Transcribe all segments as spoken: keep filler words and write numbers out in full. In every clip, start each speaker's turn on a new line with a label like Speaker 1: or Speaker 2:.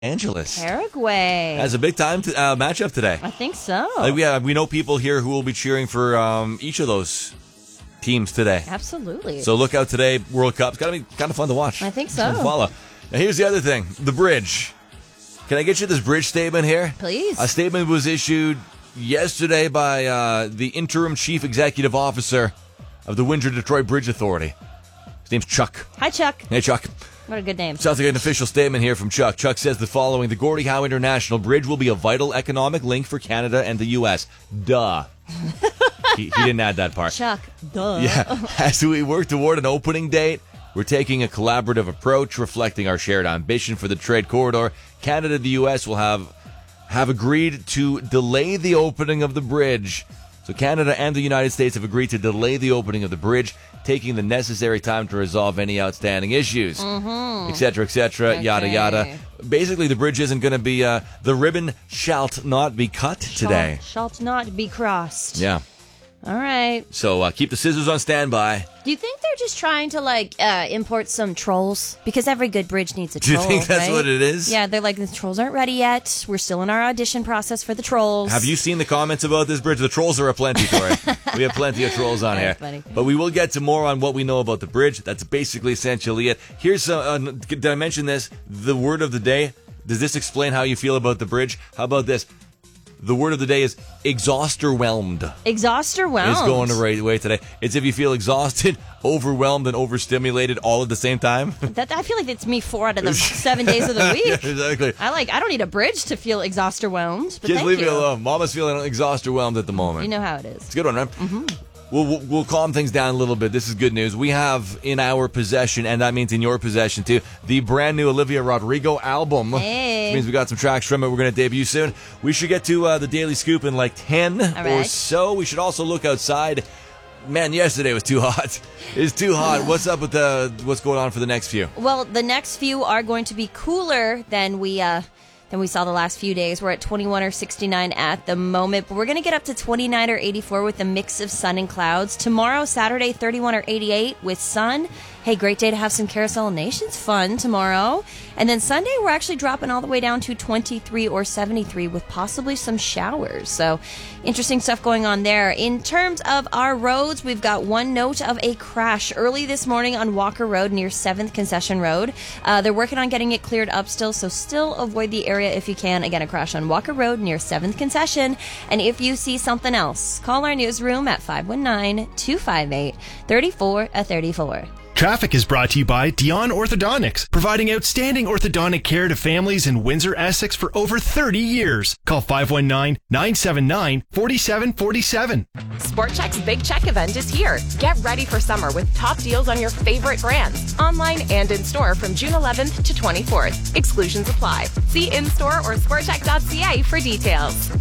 Speaker 1: Angeles.
Speaker 2: Paraguay.
Speaker 1: Has a big time to, uh, matchup today.
Speaker 2: I think so.
Speaker 1: Like we have, we know people here who will be cheering for um, each of those teams today.
Speaker 2: Absolutely.
Speaker 1: So look out today, World Cup's got to be kind of fun to watch.
Speaker 2: I think so.
Speaker 1: Follow. Now here's the other thing, the bridge. Can I get you this bridge statement here?
Speaker 2: Please.
Speaker 1: A statement was issued yesterday by uh, the interim chief executive officer of the Windsor-Detroit Bridge Authority. His name's Chuck.
Speaker 2: Hi, Chuck.
Speaker 1: Hey, Chuck.
Speaker 2: What a good name.
Speaker 1: Sounds like an official statement here from Chuck. Chuck says the following: the Gordie Howe International Bridge will be a vital economic link for Canada and the U S. Duh. he, he didn't add that part.
Speaker 2: Chuck, duh.
Speaker 1: Yeah. As we work toward an opening date, we're taking a collaborative approach reflecting our shared ambition for the trade corridor. Canada and the U S will have have agreed to delay the opening of the bridge. So Canada and the United States have agreed to delay the opening of the bridge, taking the necessary time to resolve any outstanding issues,
Speaker 2: mm-hmm.
Speaker 1: et cetera, et cetera,
Speaker 2: okay.
Speaker 1: yada, yada. Basically, the bridge isn't going to be, uh, the ribbon shalt not be cut today.
Speaker 2: Shalt, shalt not be crossed.
Speaker 1: Yeah.
Speaker 2: All right.
Speaker 1: So uh, keep the scissors on standby.
Speaker 2: Do you think they're just trying to, like, uh, import some trolls? Because every good bridge needs a
Speaker 1: Do
Speaker 2: troll,
Speaker 1: you think that's
Speaker 2: right?
Speaker 1: what it is?
Speaker 2: Yeah, they're like, the trolls aren't ready yet. We're still in our audition process for the trolls.
Speaker 1: Have you seen the comments about this bridge? The trolls are aplenty for it. We have plenty of trolls on
Speaker 2: That's
Speaker 1: here.
Speaker 2: funny.
Speaker 1: But we will get to more on what we know about the bridge. That's basically essentially it. Here's, uh, uh, did I mention this? The word of the day. Does this explain how you feel about the bridge? How about this? The word of the day is exhausterwhelmed.
Speaker 2: Exhausterwhelmed.
Speaker 1: It's going the right way today. It's if you feel exhausted, overwhelmed, and overstimulated all at the same time.
Speaker 2: That, I feel like it's me four out of the seven days of the week.
Speaker 1: Yeah, exactly.
Speaker 2: I like. I don't need a bridge to feel exhausterwhelmed. But
Speaker 1: Kids,
Speaker 2: thank
Speaker 1: leave
Speaker 2: you.
Speaker 1: me alone. Mama's feeling exhausterwhelmed at the moment.
Speaker 2: You know how it is.
Speaker 1: It's a good one, right? Mm-hmm. We'll, we'll, we'll calm things down a little bit. This is good news. We have in our possession, and that means in your possession too, the brand new Olivia Rodrigo album.
Speaker 2: Hey.
Speaker 1: Which means we got some tracks from it we're going to debut soon. We should get to uh, the Daily Scoop in like ten
Speaker 2: right.
Speaker 1: or so. We should also look outside. Man, yesterday was too hot. It's too hot. What's up with the what's going on for the next few?
Speaker 2: Well, the next few are going to be cooler than we uh, than we saw the last few days. We're at twenty-one or sixty-nine at the moment, but we're going to get up to twenty-nine or eighty-four with a mix of sun and clouds. Tomorrow, Saturday, thirty-one or eighty-eight with sun. Hey, great day to have some Carousel Nations fun tomorrow. And then Sunday, we're actually dropping all the way down to twenty-three or seventy-three with possibly some showers. So interesting stuff going on there. In terms of our roads, we've got one note of a crash early this morning on Walker Road near seventh Concession Road. Uh, they're working on getting it cleared up still, so still avoid the area if you can. Again, a crash on Walker Road near seventh Concession. And if you see something else, call our newsroom at five one nine, two five eight, three four three four.
Speaker 3: Traffic is brought to you by Dion Orthodontics, providing outstanding orthodontic care to families in Windsor, Essex for over thirty years. Call five one nine, nine seven nine, four seven four seven.
Speaker 4: Sport Chek's Big Check event is here. Get ready for summer with top deals on your favorite brands, online and in store from June eleventh to twenty-fourth. Exclusions apply. See in-store or sport chek dot c a for details.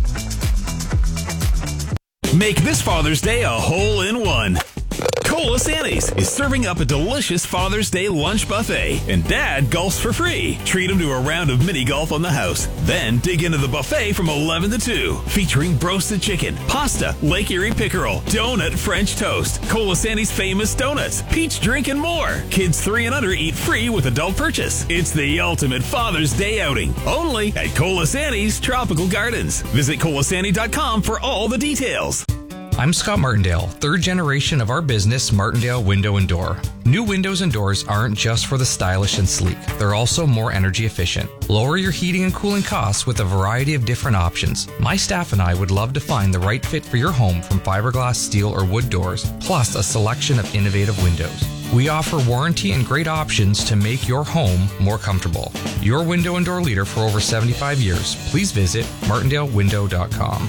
Speaker 5: Make this Father's Day a hole-in-one. Colasantes is serving up a delicious Father's Day lunch buffet, and Dad golfs for free. Treat him to a round of mini golf on the house. Then dig into the buffet from eleven to two, featuring roasted chicken, pasta, Lake Erie pickerel, donut French toast, Colasantes famous donuts, peach drink, and more. Kids three and under eat free with adult purchase. It's the ultimate Father's Day outing, only at Colasantes Tropical Gardens. Visit colasantes dot com for all the details.
Speaker 6: I'm Scott Martindale, third generation of our business, Martindale Window and Door. New windows and doors aren't just for the stylish and sleek. They're also more energy efficient. Lower your heating and cooling costs with a variety of different options. My staff and I would love to find the right fit for your home from fiberglass, steel, or wood doors, plus a selection of innovative windows. We offer warranty and great options to make your home more comfortable. Your window and door leader for over seventy-five years. Please visit martindale window dot com.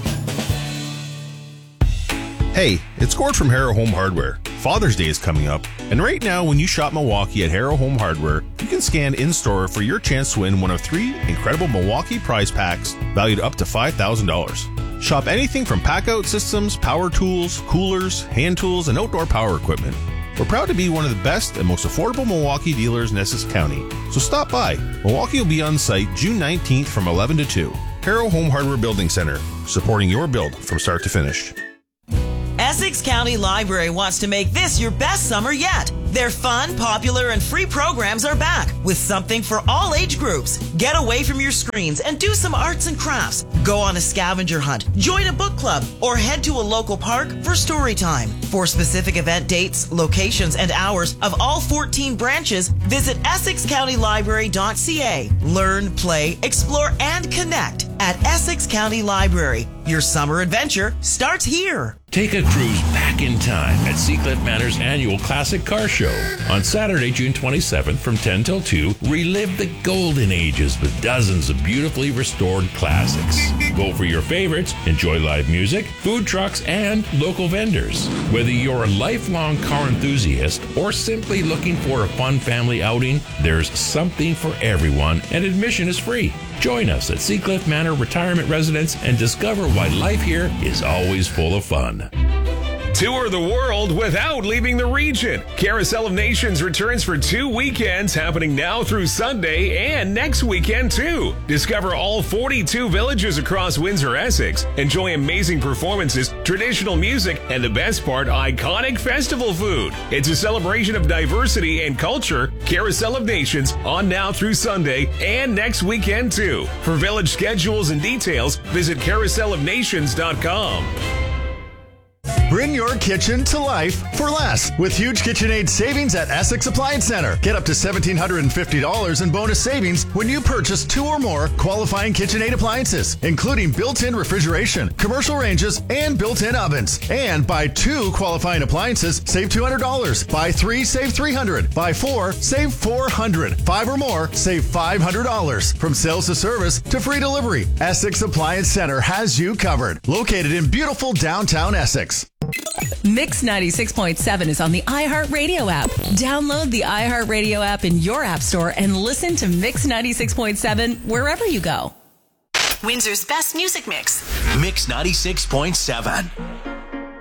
Speaker 7: Hey, it's Gord from Harrow Home Hardware. Father's Day is coming up, and right now when you shop Milwaukee at Harrow Home Hardware, you can scan in-store for your chance to win one of three incredible Milwaukee prize packs valued up to five thousand dollars. Shop anything from pack-out systems, power tools, coolers, hand tools, and outdoor power equipment. We're proud to be one of the best and most affordable Milwaukee dealers in Essex County, so stop by. Milwaukee will be on site June nineteenth from eleven to two. Harrow Home Hardware Building Center, supporting your build from start to finish.
Speaker 8: Essex County Library wants to make this your best summer yet. Their fun, popular, and free programs are back with something for all age groups. Get away from your screens and do some arts and crafts. Go on a scavenger hunt, join a book club, or head to a local park for story time. For specific event dates, locations, and hours of all fourteen branches, visit essex county library dot c a. Learn, play, explore, and connect at Essex County Library. Your summer adventure starts here.
Speaker 9: Take a cruise back in time at Seacliff Manor's annual Classic Car Show. On Saturday, June twenty-seventh from ten till two, relive the golden ages with dozens of beautifully restored classics. Vote for your favorites, enjoy live music, food trucks, and local vendors. Whether you're a lifelong car enthusiast or simply looking for a fun family outing, there's something for everyone, and admission is free. Join us at Seacliff Manor Retirement Residence and discover why life here is always full of fun.
Speaker 10: Tour the world without leaving the region. Carousel of Nations returns for two weekends happening now through Sunday and next weekend too. Discover all forty-two villages across Windsor, Essex. Enjoy amazing performances, traditional music, and the best part, iconic festival food. It's a celebration of diversity and culture. Carousel of Nations on now through Sunday and next weekend too. For village schedules and details, visit carousel of nations dot com.
Speaker 11: Bring your kitchen to life for less with huge KitchenAid savings at Essex Appliance Center. Get up to one thousand seven hundred fifty dollars in bonus savings when you purchase two or more qualifying KitchenAid appliances, including built-in refrigeration, commercial ranges, and built-in ovens. And buy two qualifying appliances, save two hundred dollars. Buy three, save three hundred dollars. Buy four, save four hundred dollars. Five or more, save five hundred dollars. From sales to service to free delivery, Essex Appliance Center has you covered. Located in beautiful downtown Essex.
Speaker 12: Mix ninety-six point seven is on the iHeartRadio app. Download the iHeartRadio app in your app store and listen to Mix ninety-six point seven wherever you go.
Speaker 13: Windsor's best music mix.
Speaker 14: Mix ninety-six point seven.